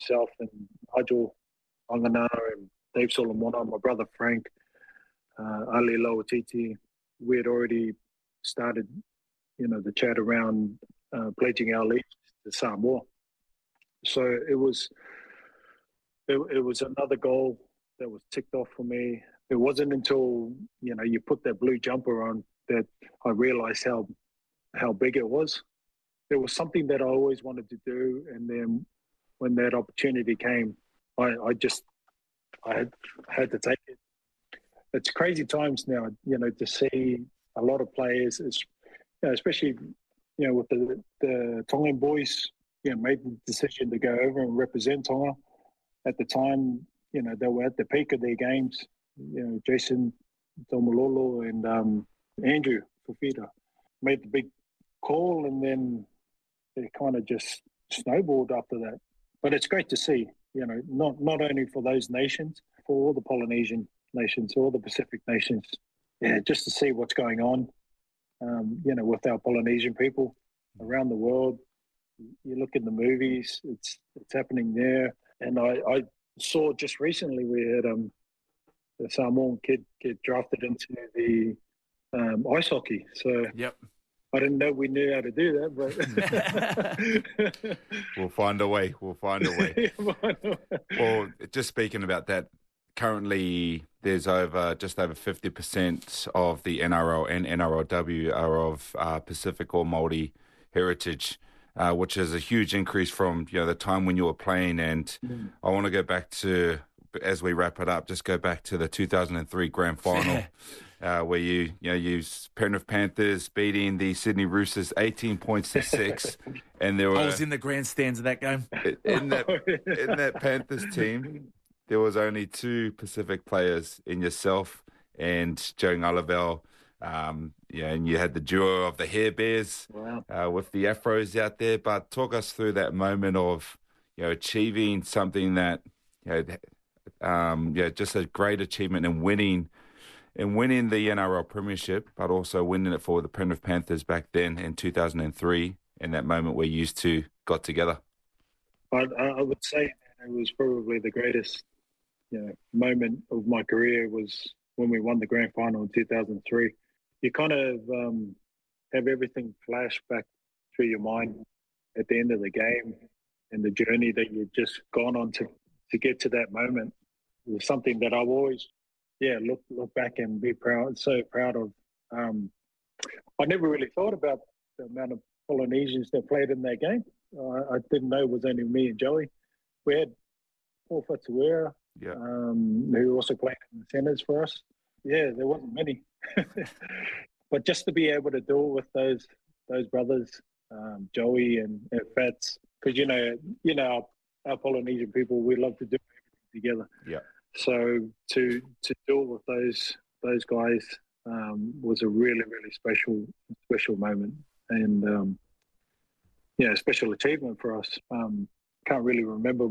myself and Nigel Wangana and Dave Solomona, my brother Frank, Ali Lawatiti, we had already started, the chat around pledging our allegiance to Samoa. So it was another goal that was ticked off for me. It wasn't until, you put that blue jumper on that I realized how big it was. It was something that I always wanted to do. And then when that opportunity came, I had to take it. It's crazy times now, to see a lot of players, especially, with the Tongan boys, made the decision to go over and represent Tonga. At the time, they were at the peak of their games. Jason Tomololo and Andrew Fafita made the big call, and then it kind of just snowballed after that. But it's great to see, not only for those nations, for all the Polynesian nations, all the Pacific nations, just to see what's going on, with our Polynesian people around the world. You look in the movies, it's happening there. And I saw just recently we had the Samoan kid get drafted into the ice hockey. So yep. I didn't know we knew how to do that, but We'll find a way. Well, just speaking about that, currently there's just over 50% of the NRL and NRLW are of Pacific or Māori heritage, which is a huge increase from the time when you were playing. And I want to go back to, as we wrap it up, just go back to the 2003 Grand Final. Where you Penrith Panthers beating the Sydney Roosters 18 points to 6, and there were. I was in the grandstands of that game. In that Panthers team, there was only 2 Pacific players in yourself and Joe Ngalavel. And you had the duo of the Hair Bears. Wow. With the Afros out there. But talk us through that moment of achieving something that just a great achievement and winning the NRL Premiership, but also winning it for the Penrith Panthers back then in 2003, in that moment where you two got together. I would say that it was probably the greatest moment of my career was when we won the Grand Final in 2003. You kind of have everything flash back through your mind at the end of the game and the journey that you've just gone on to get to that moment. It was something that I've always look back and be so proud of. I never really thought about the amount of Polynesians that played in that game. I didn't know it was only me and Joey. We had Paul Fatuera, who also played in the centres for us. Yeah, there wasn't many. But just to be able to do it with those brothers, Joey and Fats, because our Polynesian people, we love to do everything together. Yeah. So to do it with those guys was a really, really special moment, and special achievement for us. Can't really remember